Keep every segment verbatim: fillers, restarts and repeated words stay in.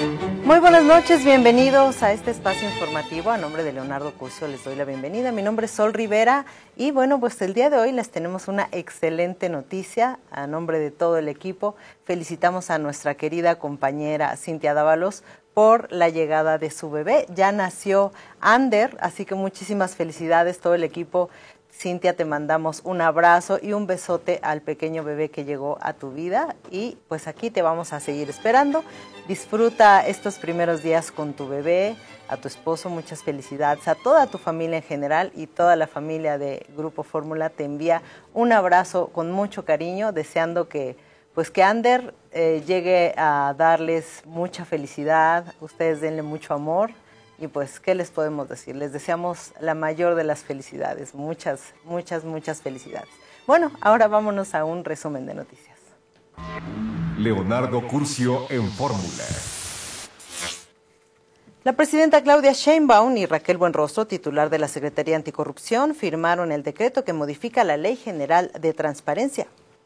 Muy buenas noches, bienvenidos a este espacio informativo. A nombre de Leonardo Curcio les doy la bienvenida. Mi nombre es Sol Rivera y bueno, pues el día de hoy les tenemos una excelente noticia. A nombre de todo el equipo, felicitamos a nuestra querida compañera Cintia Dávalos por la llegada de su bebé. Ya nació Ander, así que muchísimas felicidades todo el equipo. Cintia, te mandamos un abrazo y un besote al pequeño bebé que llegó a tu vida y pues aquí te vamos a seguir esperando. Disfruta estos primeros días con tu bebé, a tu esposo, muchas felicidades, a toda tu familia en general y toda la familia de Grupo Fórmula te envía un abrazo con mucho cariño, deseando que pues que Ander eh, llegue a darles mucha felicidad, ustedes denle mucho amor. Y pues, ¿qué les podemos decir? Les deseamos la mayor de las felicidades. Muchas, muchas, muchas felicidades. Bueno, ahora vámonos a un resumen de noticias. Leonardo Curcio en Fórmula. La presidenta Claudia Sheinbaum y Raquel Buenrostro, titular de la Secretaría Anticorrupción, firmaron el decreto que modifica la Ley General de Transparencia.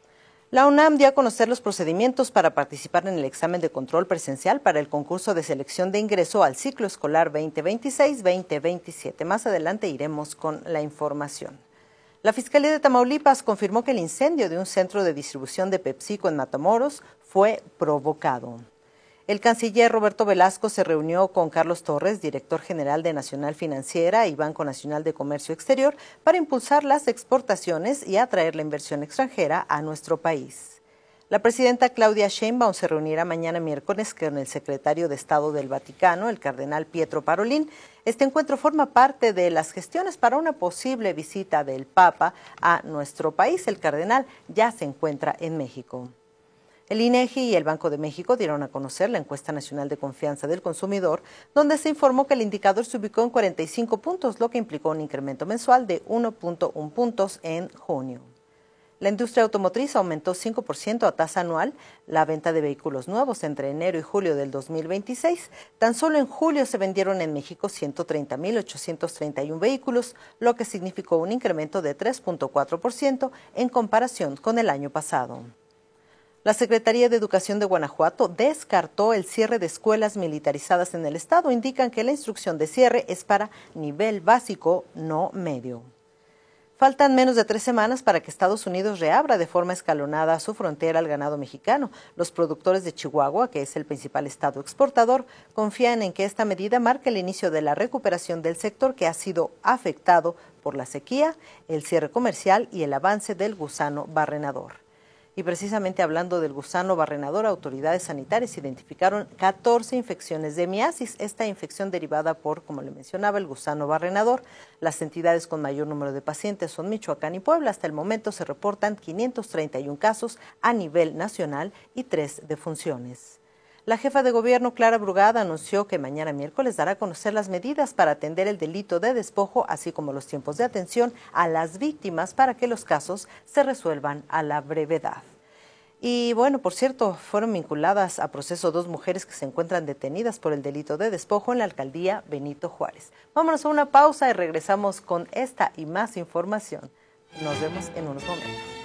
La UNAM dio a conocer los procedimientos para participar en el examen de control presencial para el concurso de selección de ingreso al ciclo escolar veinte veintiséis veinte veintisiete. Más adelante iremos con la información. La Fiscalía de Tamaulipas confirmó que el incendio de un centro de distribución de PepsiCo en Matamoros fue provocado. El canciller Roberto Velasco se reunió con Carlos Torres, director general de Nacional Financiera y Banco Nacional de Comercio Exterior, para impulsar las exportaciones y atraer la inversión extranjera a nuestro país. La presidenta Claudia Sheinbaum se reunirá mañana miércoles con el secretario de Estado del Vaticano, el cardenal Pietro Parolin. Este encuentro forma parte de las gestiones para una posible visita del Papa a nuestro país. El cardenal ya se encuentra en México. El INEGI y el Banco de México dieron a conocer la encuesta nacional de confianza del consumidor, donde se informó que el indicador se ubicó en cuarenta y cinco puntos, lo que implicó un incremento mensual de uno punto uno puntos en junio. La industria automotriz aumentó cinco por ciento a tasa anual la venta de vehículos nuevos entre enero y julio del dos mil veintiséis. Tan solo en julio se vendieron en México ciento treinta mil ochocientos treinta y uno vehículos, lo que significó un incremento de tres punto cuatro por ciento en comparación con el año pasado. La Secretaría de Educación de Guanajuato descartó el cierre de escuelas militarizadas en el estado. Indican que la instrucción de cierre es para nivel básico, no medio. Faltan menos de tres semanas para que Estados Unidos reabra de forma escalonada su frontera al ganado mexicano. Los productores de Chihuahua, que es el principal estado exportador, confían en que esta medida marque el inicio de la recuperación del sector que ha sido afectado por la sequía, el cierre comercial y el avance del gusano barrenador. Y precisamente hablando del gusano barrenador, autoridades sanitarias identificaron catorce infecciones de miasis, esta infección derivada por, como le mencionaba, el gusano barrenador. Las entidades con mayor número de pacientes son Michoacán y Puebla. Hasta el momento se reportan quinientos treinta y uno casos a nivel nacional y tres defunciones. La jefa de gobierno, Clara Brugada, anunció que mañana miércoles dará a conocer las medidas para atender el delito de despojo, así como los tiempos de atención a las víctimas para que los casos se resuelvan a la brevedad. Y bueno, por cierto, fueron vinculadas a proceso dos mujeres que se encuentran detenidas por el delito de despojo en la alcaldía Benito Juárez. Vámonos a una pausa y regresamos con esta y más información. Nos vemos en unos momentos.